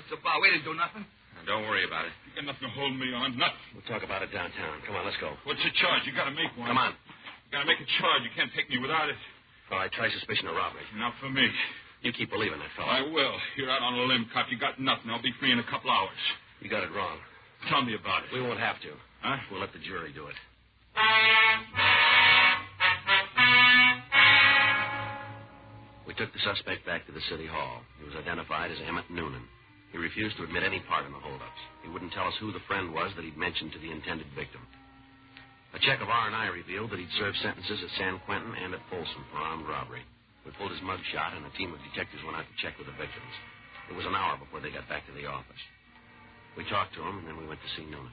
this about? We didn't do nothing. Don't worry about it. You got nothing to hold me on, nothing. We'll talk about it downtown. Come on, let's go. What's your charge? You got to make one. Come on. You got to make a charge. You can't take me without it. All right, try suspicion of robbery. Not for me. You keep believing that, fella. I will. You're out on a limb, cop. You got nothing. I'll be free in a couple hours. You got it wrong. Tell me about it. We won't have to. Huh? We'll let the jury do it. We took the suspect back to the city hall. He was identified as Emmett Noonan. He refused to admit any part in the holdups. He wouldn't tell us who the friend was that he'd mentioned to the intended victim. A check of R&I revealed that he'd served sentences at San Quentin and at Folsom for armed robbery. We pulled his mug shot, and a team of detectives went out to check with the victims. It was an hour before they got back to the office. We talked to him, and then we went to see Noonan.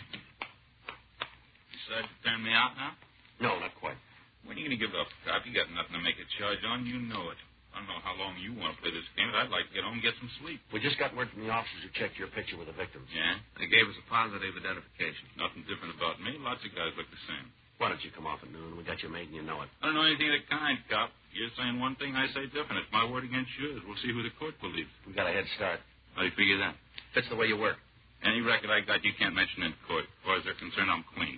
You decide to turn me out now? No, not quite. When are you going to give up, cop? You got nothing to make a charge on. You know it. I don't know how long you want to play this game, but I'd like to get home and get some sleep. We just got word from the officers who checked your picture with the victims. Yeah? They gave us a positive identification. Nothing different about me. Lots of guys look the same. Why don't you come off at noon? We got your mate and you know it. I don't know anything of the kind, cop. You're saying one thing, I say different. It's my word against yours. We'll see who the court believes. We got a head start. How do you figure that? Fits the way you work. Any record I got, you can't mention in court. As far as they're concerned, I'm clean.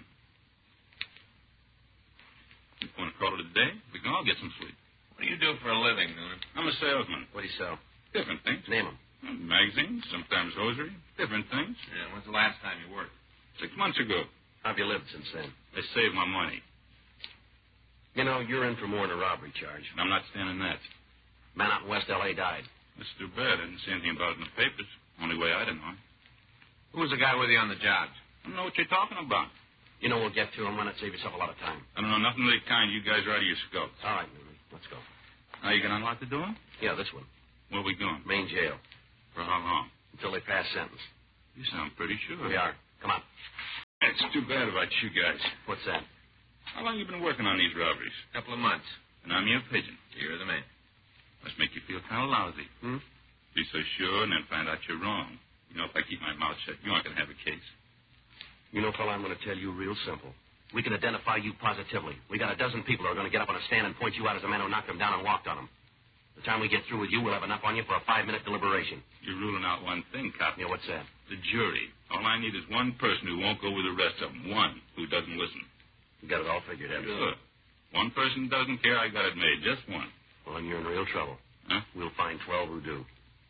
You want to call it a day? We can all get some sleep. What do you do for a living, Noonan? I'm a salesman. What do you sell? Different things. Name them. Magazines, sometimes hosiery. Different things. Yeah, when's the last time you worked? 6 months ago. How have you lived since then? I saved my money. You know, you're in for more than a robbery charge. And I'm not standing that. Man out in West L.A. died. That's too bad. I didn't see anything about it in the papers. Only way I'd have known. Who was the guy with you on the job? I don't know what you're talking about. You know, we'll get to him. Why not save yourself a lot of time? I don't know nothing of the kind. You guys are out of your scope. All right, Noonan. Let's go. Now you can unlock the door? Yeah, this one. Where are we going? Main jail. For how long? Until they pass sentence. You sound pretty sure. We are. Come on. It's too bad about you guys. What's that? How long you been working on these robberies? A couple of months. And I'm your pigeon. You're the man. Must make you feel kind of lousy. Be so sure and then find out you're wrong. You know, if I keep my mouth shut, you aren't going to have a case. You know, fella, I'm going to tell you real simple. We can identify you positively. We got a dozen people who are going to get up on a stand and point you out as the man who knocked him down and walked on him. The time we get through with you, we'll have enough on you for a 5-minute deliberation. You're ruling out one thing, cop. Yeah, what's that? The jury. All I need is one person who won't go with the rest of them. One who doesn't listen. You got it all figured out. Sure. One person doesn't care, I got it made. Just one. Well, then you're in real trouble. Huh? We'll find 12 who do.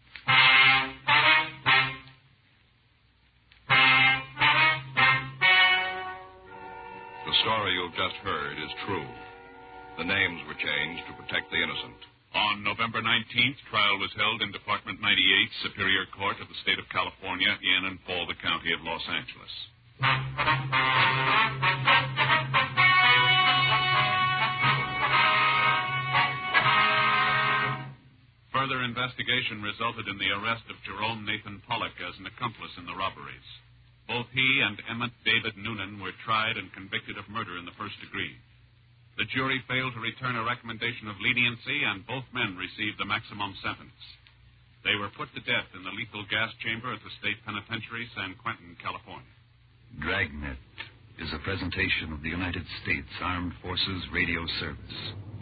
The story you've just heard is true. The names were changed to protect the innocent. On November 19th, trial was held in Department 98, Superior Court of the State of California in and for the County of Los Angeles. Further investigation resulted in the arrest of Jerome Nathan Pollock as an accomplice in the robberies. Both he and Emmett David Noonan were tried and convicted of murder in the first degree. The jury failed to return a recommendation of leniency, and both men received the maximum sentence. They were put to death in the lethal gas chamber at the State Penitentiary, San Quentin, California. Dragnet is a presentation of the United States Armed Forces Radio Service.